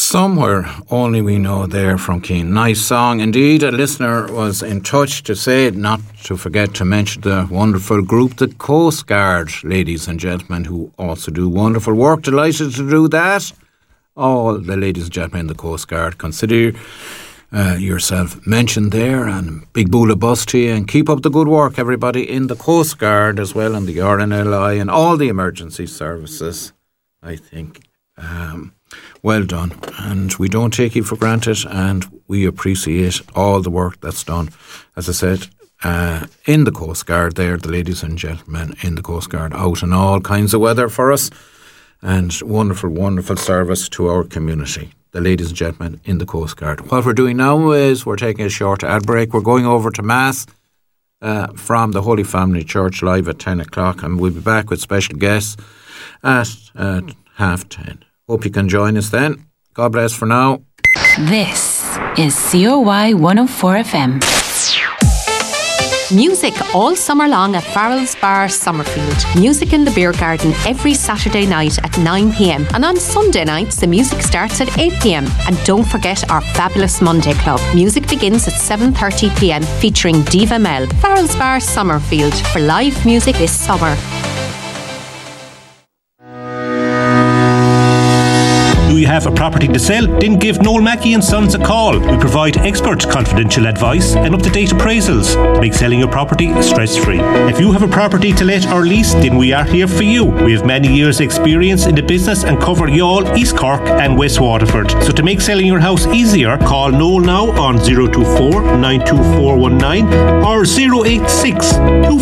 Somewhere Only We Know there from Keane. Nice song indeed. A listener was in touch to say not to forget to mention the wonderful group, the Coast Guard, ladies and gentlemen, who also do wonderful work. Delighted to do that. All the ladies and gentlemen in the Coast Guard, consider yourself mentioned there, and big boola bus to you, and keep up the good work, everybody in the Coast Guard as well, and the RNLI and all the emergency services, I think. Well done, and we don't take you for granted, and we appreciate all the work that's done, as I said, in the Coast Guard there, the ladies and gentlemen in the Coast Guard, out in all kinds of weather for us, and wonderful, wonderful service to our community, the ladies and gentlemen in the Coast Guard. What we're doing now is we're taking a short ad break. We're going over to Mass from the Holy Family Church live at 10 o'clock, and we'll be back with special guests at 10:30. Hope you can join us then. God bless for now. This is COY 104 FM. Music all summer long at Farrell's Bar, Summerfield. Music in the beer garden every Saturday night at 9 p.m. And on Sunday nights, the music starts at 8 p.m. And don't forget our fabulous Monday Club. Music begins at 7:30 p.m. featuring Diva Mel. Farrell's Bar, Summerfield for live music this summer. Do you have a property to sell? Then give Noel Mackey and Sons a call. We provide expert confidential advice and up-to-date appraisals to make selling your property stress-free. If you have a property to let or lease, then we are here for you. We have many years' experience in the business and cover Youghal, East Cork and West Waterford. So to make selling your house easier, call Noel now on 024 92419 or 086